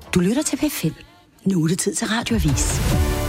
Du lytter til P5. Nu er det tid til Radioavis.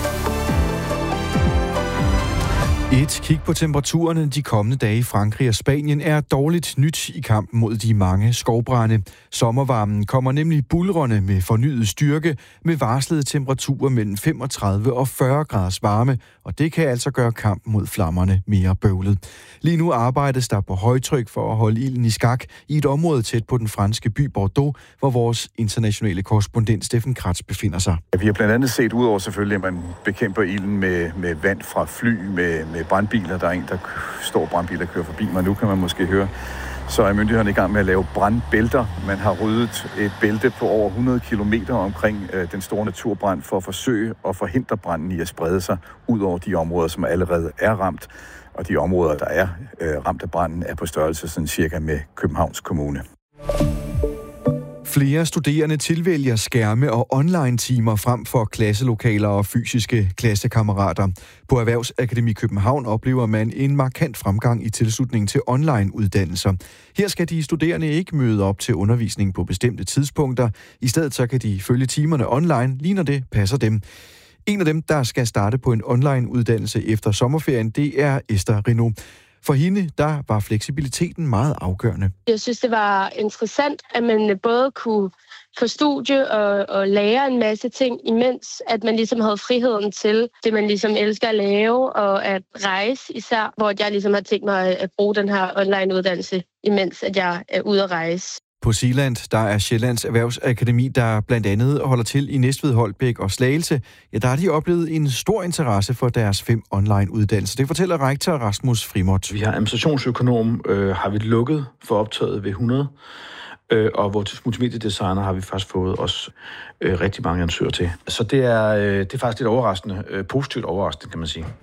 Et kig på temperaturerne de kommende dage i Frankrig og Spanien er dårligt nyt i kampen mod de mange skovbrande. Sommervarmen kommer nemlig buldrende med fornyet styrke med varslede temperaturer mellem 35 og 40 graders varme, og det kan altså gøre kampen mod flammerne mere bøvlet. Lige nu arbejdes der på højtryk for at holde ilden i skak i et område tæt på den franske by Bordeaux, hvor vores internationale korrespondent Steffen Kratz befinder sig. Vi har blandt andet set, udover selvfølgelig, at man bekæmper ilden med vand fra fly, med brandbiler. Der er en, der står brandbiler, der kører forbi mig. Nu kan man måske høre, så er myndighederne i gang med at lave brandbælter. Man har ryddet et bælte på over 100 kilometer omkring den store naturbrand for at forsøge at forhindre branden i at sprede sig ud over de områder, som allerede er ramt. Og de områder, der er ramt af branden, er på størrelse sådan cirka med Københavns Kommune. Flere studerende tilvælger skærme og online-timer frem for klasselokaler og fysiske klassekammerater. På Erhvervsakademi København oplever man en markant fremgang i tilslutning til online-uddannelser. Her skal de studerende ikke møde op til undervisning på bestemte tidspunkter. I stedet så kan de følge timerne online, lige når det passer dem. En af dem, der skal starte på en online-uddannelse efter sommerferien, det er Esther Renaud. For hende, der var fleksibiliteten meget afgørende. Jeg synes, det var interessant, at man både kunne få studie og lære en masse ting, imens at man ligesom havde friheden til det, man ligesom elsker at lave, og at rejse især, hvor jeg ligesom har tænkt mig at bruge den her online-uddannelse, imens at jeg er ude at rejse. På Zealand, der er Sjællands Erhvervsakademi, der blandt andet holder til i Næstved, Holbæk og Slagelse. Ja, der har de oplevet en stor interesse for deres 5 online-uddannelser. Det fortæller rektor Rasmus Frimot. Vi har administrationsøkonom, har vi lukket for optaget ved 100. Og vores multimediedesigner har vi faktisk fået også rigtig mange ansøgere til. Så det er faktisk lidt overraskende, positivt overraskende, kan man sige.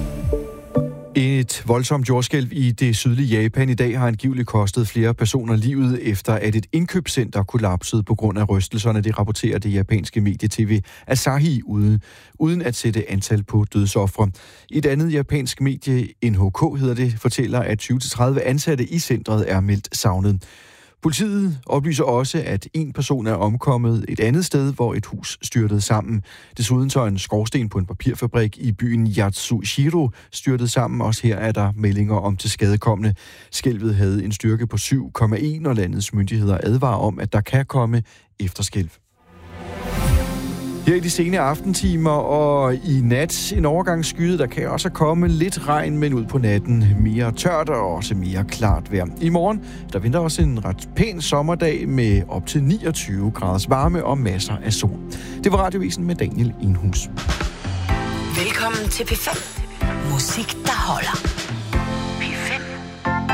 Et voldsomt jordskælv i det sydlige Japan i dag har angiveligt kostet flere personer livet, efter at et indkøbscenter kollapsede på grund af rystelserne. Det rapporterer det japanske medie-tv Asahi uden at sætte antal på dødsofre. Et andet japansk medie, NHK hedder det, fortæller, at 20-30 ansatte i centret er meldt savnet. Politiet oplyser også, at en person er omkommet et andet sted, hvor et hus styrtede sammen. Desuden så en skorsten på en papirfabrik i byen Yatsushiro styrtede sammen. Også her er der meldinger om tilskadekomne. Skælvet havde en styrke på 7,1, og landets myndigheder advarer om, at der kan komme efterskælv. Her i de sene aftentimer og i nat en overgangsskyde, der kan også komme lidt regn, men ud på natten mere tørt og også mere klart vejr. I morgen, der venter også en ret pæn sommerdag med op til 29 graders varme og masser af sol. Det var Radiovisen med Daniel Enhus. Velkommen til P5. Musik, der holder.